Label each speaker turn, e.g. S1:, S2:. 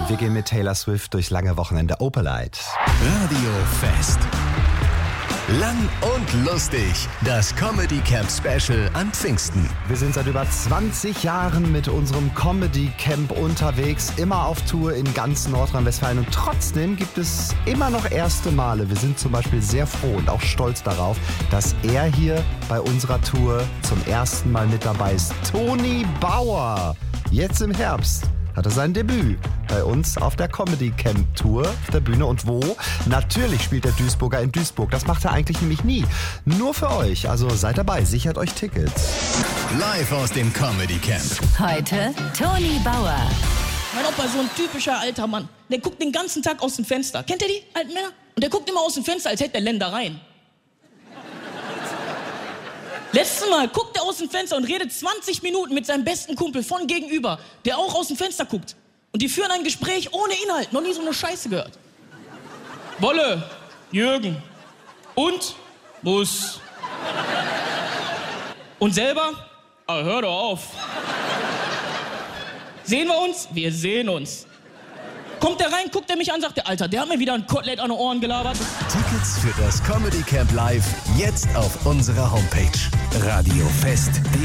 S1: Wir gehen mit Taylor Swift durchs lange Wochenende Opelite.
S2: Radio Fest. Lang und lustig. Das Comedy Camp Special an Pfingsten.
S1: Wir sind seit über 20 Jahren mit unserem Comedy Camp unterwegs, immer auf Tour in ganz Nordrhein-Westfalen und trotzdem gibt es immer noch erste Male. Wir sind zum Beispiel sehr froh und auch stolz darauf, dass er hier bei unserer Tour zum ersten Mal mit dabei ist. Toni Bauer. Jetzt im Herbst hat er sein Debüt bei uns auf der Comedy Camp Tour auf der Bühne. Und wo? Natürlich spielt der Duisburger in Duisburg. Das macht er eigentlich nämlich nie. Nur für euch. Also seid dabei, sichert euch Tickets.
S2: Live aus dem Comedy Camp.
S3: Heute Toni Bauer.
S4: Mein Opa ist so ein typischer alter Mann. Der guckt den ganzen Tag aus dem Fenster. Kennt ihr die alten Männer? Und der guckt immer aus dem Fenster, als hätte er Ländereien. Letztes Mal guckt er aus dem Fenster und redet 20 Minuten mit seinem besten Kumpel von gegenüber, der auch aus dem Fenster guckt. Und die führen ein Gespräch ohne Inhalt. Noch nie so eine Scheiße gehört. Wolle, Jürgen und Bus. Und selber? Ah, hör doch auf. Sehen wir uns? Wir sehen uns. Kommt der rein, guckt er mich an, sagt der Alter, der hat mir wieder ein Kotelett an den Ohren gelabert.
S2: Tickets für das Comedy Camp Live jetzt auf unserer Homepage radiofest.de.